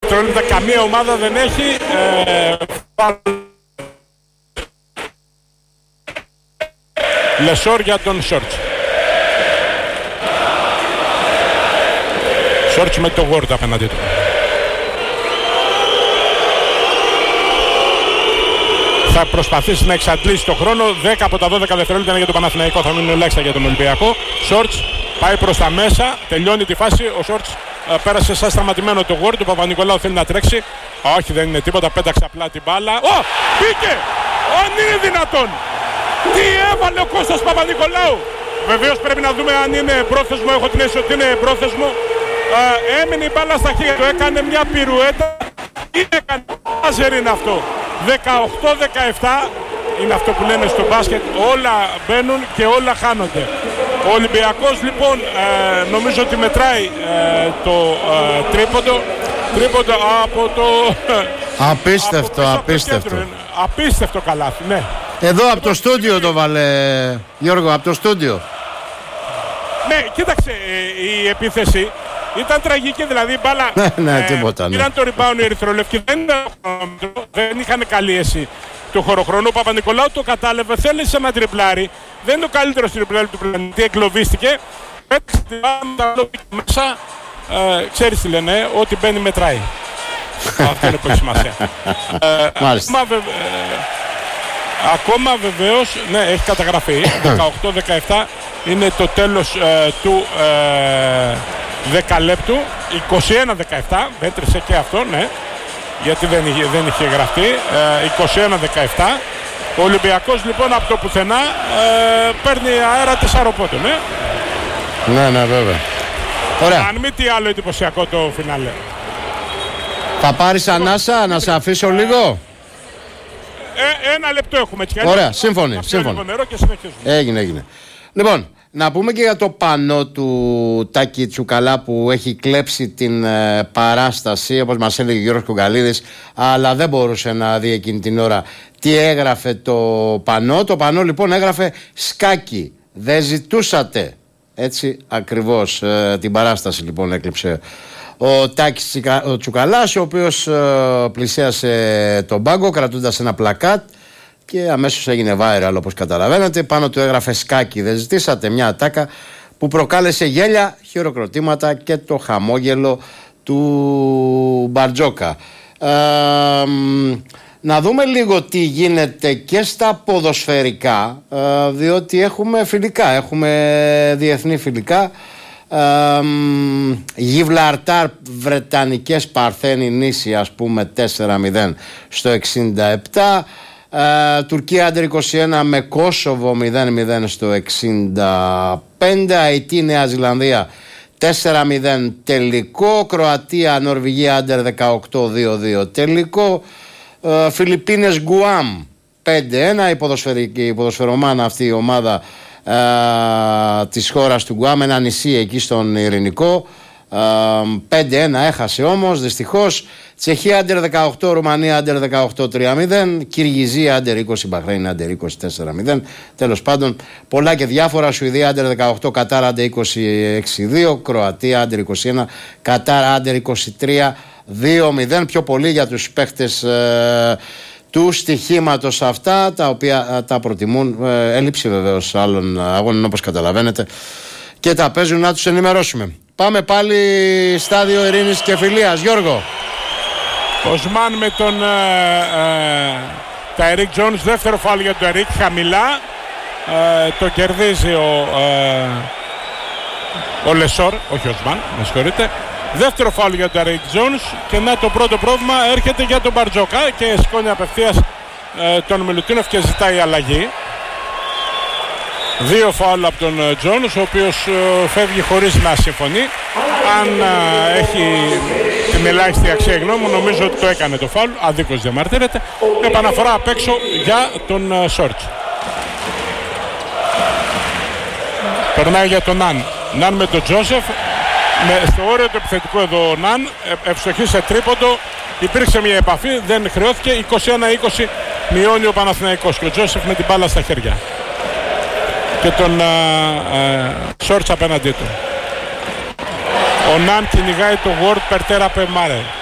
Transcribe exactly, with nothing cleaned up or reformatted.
δευτερόλεπτα καμία ομάδα δεν έχει. Ε, Λεσόρ για τον Σόρτς. Σόρτς με το Word απέναντί του. Θα προσπαθήσει να εξαντλήσει το χρόνο. δέκα από τα δώδεκα δευτερόλεπτα είναι για τον Παναθηναϊκό. Θα μείνουν ελάχιστα για τον Ολυμπιακό. Σόρτς πάει προς τα μέσα. Τελειώνει τη φάση. Ο Σόρτς ε, πέρασε σαν σταματημένο το Word. Ο Παπα-Νικολάου θέλει να τρέξει. Όχι, δεν είναι τίποτα. Πέταξε απλά την μπάλα. Ω! Μπήκε! Αν είναι δυνατόν! Τι έβαλε ο Κώστας Παπα-Νικολάου! Βεβαίως πρέπει να δούμε αν είναι πρόθεσμο. Έχω την αίσθηση ότι είναι πρόθεσμο. Ε, έμεινε η μπάλα στα χέρια του. Έκανε μια πυρουέτα. Τι έκανε? Άζερ είναι αυτό. δεκαοκτώ δεκαεπτά είναι αυτό που λέμε στο μπάσκετ. Όλα μπαίνουν και όλα χάνονται. Ο Ολυμπιακός λοιπόν ε, νομίζω ότι μετράει ε, το ε, τρίποντο. Τρίποντο από το... Απίστευτο, από απίστευτο. Κέντρο. Απίστευτο καλάθι, ναι. Εδώ από το στούντιο το βάλε, Γιώργο, από το στούντιο. Ναι, κοίταξε, η επίθεση ήταν τραγική, δηλαδή η μπάλα. Ναι, ναι, τίποτα. Ναι. Πήραν το rebound οι ερυθρολευκοί, δεν, δεν είχαν καλή αίσθη του χωροχρόνου. Ο Παπα-Νικολάου το κατάλαβε, θέλησε να τριπλάρει. Δεν είναι το καλύτερο τριπλάρι του πλανήτη, εγκλωβίστηκε. Πέταξε την μπάλα μέσα. Ε, ξέρεις τι λένε, ό,τι μπαίνει μετράει. Αυτό είναι που έχει σημασία. ε, Μάλιστα. Ακόμα, βε, ε, ακόμα βεβαίως, ναι, έχει καταγραφεί. δεκαοκτώ δεκαεπτά είναι το τέλος ε, του ε, δεκαλέπτου. είκοσι ένα δεκαεπτά, μέτρησε και αυτό, ναι, γιατί δεν είχε, δεν είχε γραφτεί. ε, είκοσι ένα δεκαεπτά. Ο Ολυμπιακός λοιπόν από το πουθενά ε, παίρνει αέρα τεσσάρων πόντων, ναι. Ναι, ναι, βέβαια. Ωραία. Αν μη τι άλλο εντυπωσιακό το φινάλε. Θα πάρεις ανάσα, να σε αφήσω λίγο. Ε, ένα λεπτό έχουμε έτσι. Ωραία, σύμφωνοι. σύμφωνοι. Νερό και συνεχίζουμε. Έγινε, έγινε. Λοιπόν, να πούμε και για το πανό του Τάκη Τσουκαλά που έχει κλέψει την ε, παράσταση, όπως μας έλεγε ο Γιώργος Κογκαλίδης, αλλά δεν μπορούσε να δει εκείνη την ώρα τι έγραφε το πανό. Το πανό λοιπόν έγραφε «Σκάκι, δεν ζητούσατε». Έτσι ακριβώς ε, την παράσταση λοιπόν έκλειψε ο Τάκης ο Τσουκαλάς, ο οποίος ε, πλησίασε τον πάγκο κρατώντας ένα πλακάτ και αμέσως έγινε viral, όπως καταλαβαίνετε. Πάνω του έγραφε «Σκάκι, δεν ζητήσατε», μια ατάκα που προκάλεσε γέλια, χειροκροτήματα και το χαμόγελο του Μπαρτζόκα. Ε, να δούμε λίγο τι γίνεται και στα ποδοσφαιρικά, ε, διότι έχουμε φιλικά, έχουμε διεθνή φιλικά. ε, Γιβλαρτάρ Βρετανικές Παρθένοι νήσι, ας πούμε, τέσσερα μηδέν στο εξήντα επτά. ε, Τουρκία Άντερ είκοσι ένα με Κόσοβο μηδέν μηδέν στο εξήντα πέντε. Αϊτή Νέα Ζηλανδία τέσσερα μηδέν τελικό. Κροατία Νορβηγία Άντερ δεκαοκτώ δύο δύο τελικό. Uh, Φιλιππίνες Γκουάμ πέντε ένα, η, η ποδοσφαιρομάνα αυτή η ομάδα uh, της χώρας του Γκουάμ, ένα νησί εκεί στον Ειρηνικό. uh, πέντε ένα έχασε όμως δυστυχώς. Τσεχία Άντερ δεκαοκτώ, Ρουμανία Άντερ δεκαοκτώ τρία μηδέν, Κυργιζία Άντερ είκοσι, Μπαχρέιν Άντερ είκοσι τέσσερα μηδέν. Τέλος πάντων πολλά και διάφορα. Σουηδία Άντερ δεκαοκτώ, Κατάρ Άντερ είκοσι έξι δύο, Κροατία Άντερ είκοσι ένα, Κατάρ Άντερ είκοσι τρία δύο μηδέν. Πιο πολύ για τους παίχτες ε, του στοιχήματος αυτά, τα οποία ε, τα προτιμούν. ε, έλλειψη βεβαίως άλλων αγώνων, όπως καταλαβαίνετε, και τα παίζουν. Να τους ενημερώσουμε. Πάμε πάλι στάδιο ειρήνης και φιλίας. Γιώργο. Ο Σμάν με τον ε, ε, Ταϊρίκ Τζόνς, δεύτερο φάουλ για τον Ταϊρίκ, χαμηλά. ε, το κερδίζει ο, ε, ο Λεσόρ, όχι ο Σμάν, με συγχωρείτε. Δεύτερο φάουλ για τον Ταϊρίκ Τζόνς και να το πρώτο πρόβλημα έρχεται για τον Μπαρτζόκα και σηκώνει απευθείας ε, τον Μιλουτίνοφ και ζητάει αλλαγή. Δύο φάουλ από τον Τζόνς, ο οποίος ε, φεύγει χωρίς να συμφωνεί. Αν ε, έχει την ελάχιστη αξία γνώμη, νομίζω ότι το έκανε το φάουλ, αδίκως διαμαρτύρεται. Επαναφορά απ' έξω για τον ε, Σόρτς. Περνάει για τον Ναν. Ναν με τον Τζόσεφ. Με, στο όριο του επιθετικού εδώ ο Ναν, ε, ευστοχή σε τρίποντο. Υπήρξε μια επαφή, δεν χρεώθηκε. είκοσι ένα είκοσι μειώνει ο Παναθηναϊκός και ο Τζόσεφ με την μπάλα στα χέρια. Και τον Σόρτς απέναντί του. Ο Ναν κυνηγάει το Word Περτέρα Πεμάρε.